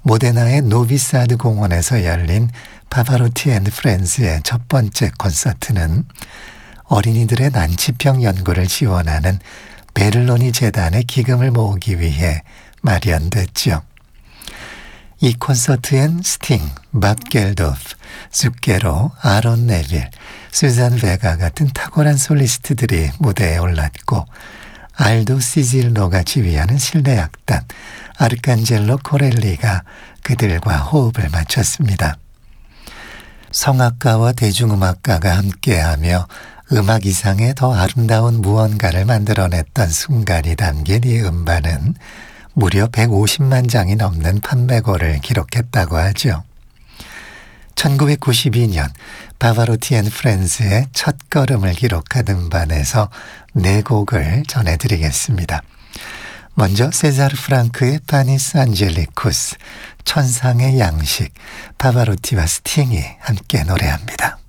모데나의 노비사드 공원에서 열린 파바로티 앤드 프렌즈의 첫 번째 콘서트는 어린이들의 난치병 연구를 지원하는 베를로니 재단의 기금을 모으기 위해 마련됐죠. 이 콘서트엔 스팅, 밥 겔도프, zucchero, 아론 네빌, 수잔 베가 같은 탁월한 솔리스트들이 무대에 올랐고 알도 시질로가 지휘하는 실내 악단 아르칸젤로 코렐리가 그들과 호흡을 맞췄습니다. 성악가와 대중음악가가 함께하며 음악 이상의 더 아름다운 무언가를 만들어냈던 순간이 담긴 이 음반은 무려 150만 장이 넘는 판매고를 기록했다고 하죠. 1992년 파바로티 앤 프렌즈의 첫 걸음을 기록한 음반에서 4곡을 전해드리겠습니다. 먼저 세자르 프랑크의 파니스 안젤리쿠스, 천상의 양식, 파바로티와 스팅이 함께 노래합니다.